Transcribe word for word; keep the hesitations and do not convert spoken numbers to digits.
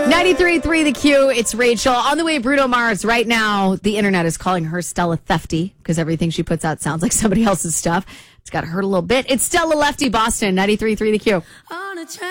ninety-three point three The Q. It's Rachel. On the way, Bruno Mars. Right now, the internet is calling her Stella Thefty because everything she puts out sounds like somebody else's stuff. It's got to hurt a little bit. It's Stella Lefty, Boston. ninety-three point three The Q.